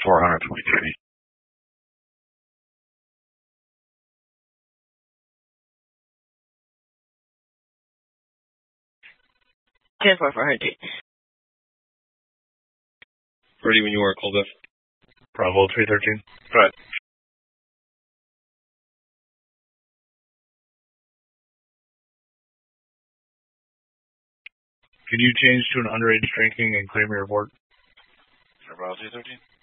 423. 10-4-400. Ready when you are, Colbeth. Bravo 313. Right. Can you change to an underage drinking and claim your report? Bravo 313.